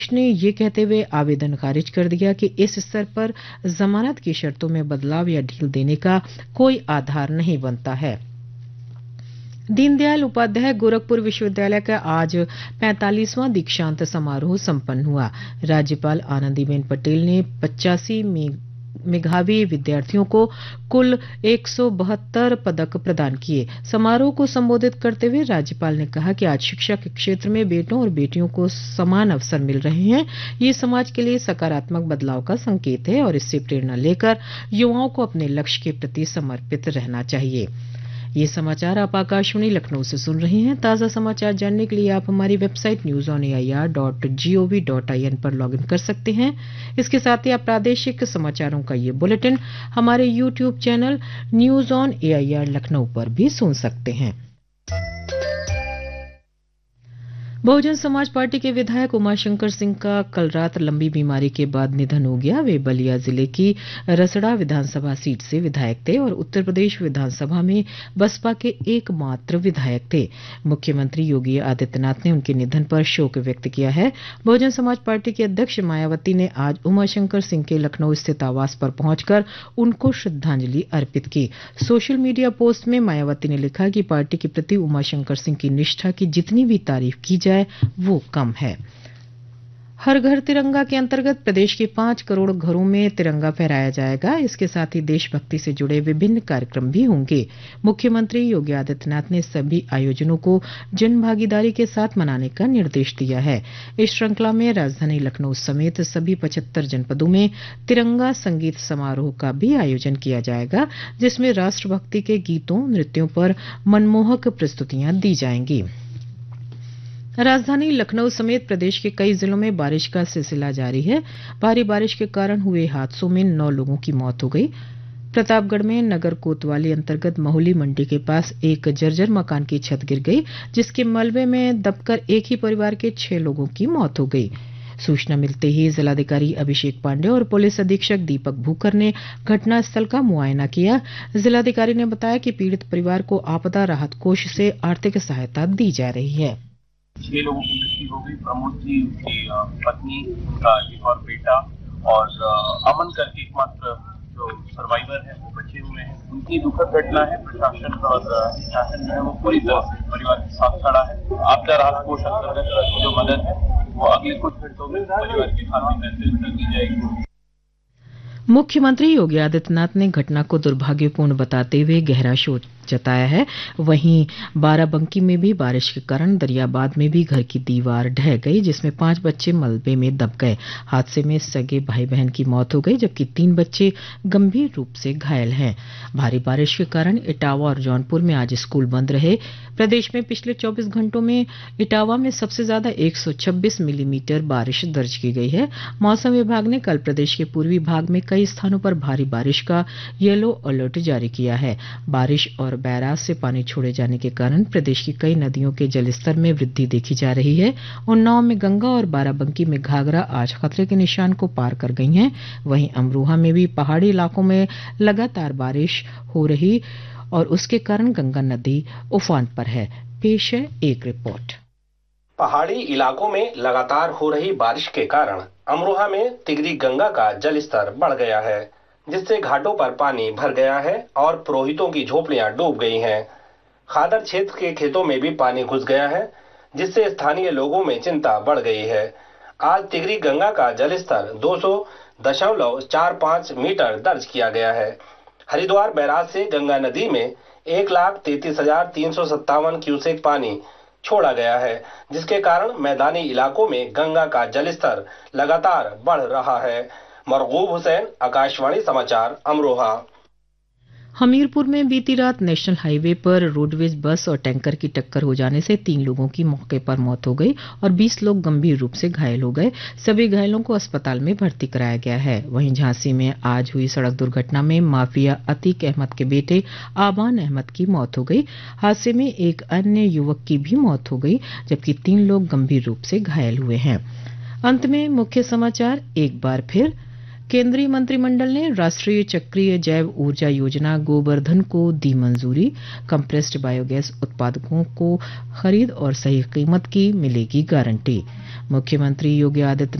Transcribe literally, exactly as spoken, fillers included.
ने ये कहते हुए आवेदन खारिज कर दिया कि इस स्तर पर जमानत की शर्तों में बदलाव या ढील देने का कोई आधार नहीं बनता है। दीनदयाल उपाध्याय गोरखपुर विश्वविद्यालय का आज पैंतालीसवां दीक्षांत समारोह संपन्न हुआ। राज्यपाल आनंदीबेन पटेल ने पचासी मेधावी विद्यार्थियों को कुल एक सौ बहत्तर पदक प्रदान किए। समारोह को संबोधित करते हुए राज्यपाल ने कहा कि आज शिक्षा के क्षेत्र में बेटों और बेटियों को समान अवसर मिल रहे हैं। ये समाज के लिए सकारात्मक बदलाव का संकेत है और इससे प्रेरणा लेकर युवाओं को अपने लक्ष्य के प्रति समर्पित रहना चाहिए। ये समाचार आप आकाशवाणी लखनऊ से सुन रहे हैं। ताज़ा समाचार जानने के लिए आप हमारी website news on A I R dot G O V dot I N पर लॉग इन कर सकते हैं। इसके साथ ही आप प्रादेशिक समाचारों का ये बुलेटिन हमारे YouTube channel news on A I R Lucknow पर भी सुन सकते हैं। बहुजन समाज पार्टी के विधायक उमाशंकर सिंह का कल रात लंबी बीमारी के बाद निधन हो गया। वे बलिया जिले की रसड़ा विधानसभा सीट से विधायक थे और उत्तर प्रदेश विधानसभा में बसपा के एकमात्र विधायक थे। मुख्यमंत्री योगी आदित्यनाथ ने उनके निधन पर शोक व्यक्त किया है। बहुजन समाज पार्टी की अध्यक्ष मायावती ने आज उमाशंकर सिंह के लखनऊ स्थित आवास पर पहुंचकर उनको श्रद्धांजलि अर्पित की। सोशल मीडिया पोस्ट में मायावती ने लिखा कि पार्टी के प्रति उमाशंकर सिंह की निष्ठा की जितनी भी तारीफ की जाए वो कम है। हर घर तिरंगा के अंतर्गत प्रदेश के पांच करोड़ घरों में तिरंगा फहराया जाएगा। इसके साथ ही देशभक्ति से जुड़े विभिन्न कार्यक्रम भी होंगे। मुख्यमंत्री योगी आदित्यनाथ ने सभी आयोजनों को जन भागीदारी के साथ मनाने का निर्देश दिया है। इस श्रृंखला में राजधानी लखनऊ समेत सभी पचहत्तर जनपदों में तिरंगा संगीत समारोह का भी आयोजन किया जाएगा, जिसमें राष्ट्रभक्ति के गीतों नृत्यों पर मनमोहक प्रस्तुतियां दी जाएंगी। राजधानी लखनऊ समेत प्रदेश के कई जिलों में बारिश का सिलसिला जारी है। भारी बारिश के कारण हुए हादसों में नौ लोगों की मौत हो गई। प्रतापगढ़ में नगर कोतवाली अंतर्गत महुली मंडी के पास एक जर्जर मकान की छत गिर गई, जिसके मलबे में दबकर एक ही परिवार के छह लोगों की मौत हो गई। सूचना मिलते ही जिलाधिकारी अभिषेक पांडेय और पुलिस अधीक्षक दीपक भूकर ने घटनास्थल का मुआयना किया। जिलाधिकारी ने बताया कि पीड़ित परिवार को आपदा राहत कोष से आर्थिक सहायता दी जा रही है। छह लोगों की मृत्यु हो गई। प्रमोद जी, उनकी पत्नी, उनका एक और बेटा और अमन करके एकमात्र जो सर्वाइवर है वो बचे हुए हैं। उनकी दुखद घटना है। प्रशासन और शासन जो है वो पूरी तरह से परिवार के साथ खड़ा है। आपदा राहत कोष अंतर्गत जो मदद है वो अगले कुछ घंटों में परिवार के खाते में वितरित कर दी जाएगी। मुख्यमंत्री योगी आदित्यनाथ ने घटना को दुर्भाग्यपूर्ण बताते हुए गहरा शोक जताया है। वहीं बाराबंकी में भी बारिश के कारण दरियाबाद में भी घर की दीवार ढह गई, जिसमें पांच बच्चे मलबे में दब गए। हादसे में सगे भाई बहन की मौत हो गई, जबकि तीन बच्चे गंभीर रूप से घायल हैं। भारी बारिश के कारण इटावा और जौनपुर में आज स्कूल बंद रहे। प्रदेश में पिछले चौबीस घंटों में इटावा में सबसे ज्यादा एक सौ छब्बीस मिलीमीटर बारिश दर्ज की गई है। मौसम विभाग ने कल प्रदेश के पूर्वी भाग में कई स्थानों पर भारी बारिश का येलो अलर्ट जारी किया है। बारिश और बैराज से पानी छोड़े जाने के कारण प्रदेश की कई नदियों के जलस्तर में वृद्धि देखी जा रही है। उन्नाव में गंगा और बाराबंकी में घाघरा आज खतरे के निशान को पार कर गई हैं। वहीं अमरोहा में भी पहाड़ी इलाकों में लगातार बारिश हो रही और उसके कारण गंगा नदी उफान पर है। पेश है एक रिपोर्ट। पहाड़ी इलाकों में लगातार हो रही बारिश के कारण अमरोहा में तिगरी गंगा का जलस्तर बढ़ गया है, जिससे घाटों पर पानी भर गया है और पुरोहितों की झोपड़ियां डूब गई हैं। खादर क्षेत्र के खेतों में भी पानी घुस गया है, जिससे स्थानीय लोगों में चिंता बढ़ गई है। आज तिगरी गंगा का जलस्तर दो सौ दशमलव चार पाँच मीटर दर्ज किया गया है। हरिद्वार बैराज से गंगा नदी में एक लाख तैतीस हजार तीन सौ सत्तावन क्यूसेक पानी छोड़ा गया है, जिसके कारण मैदानी इलाकों में गंगा का जलस्तर लगातार बढ़ रहा है। मरगूब हुसैन, आकाशवाणी समाचार, अमरोहा। हमीरपुर में बीती रात नेशनल हाईवे पर रोडवेज बस और टैंकर की टक्कर हो जाने से तीन लोगों की मौके पर मौत हो गई और बीस लोग गंभीर रूप से घायल हो गए। सभी घायलों को अस्पताल में भर्ती कराया गया है। वहीं झांसी में आज हुई सड़क दुर्घटना में माफिया अतीक अहमद के बेटे आबान अहमद की मौत हो गई। हादसे में एक अन्य युवक की भी मौत हो गई, जबकि तीन लोग गंभीर रूप से घायल हुए हैं। अंत में मुख्य समाचार एक बार फिर। केंद्रीय मंत्रिमंडल ने राष्ट्रीय चक्रीय जैव ऊर्जा योजना गोबर्धन को दी मंजूरी। कंप्रेस्ड बायोगैस उत्पादकों को खरीद और सही कीमत की मिलेगी गारंटी। मुख्यमंत्री योगी आदित्यनाथ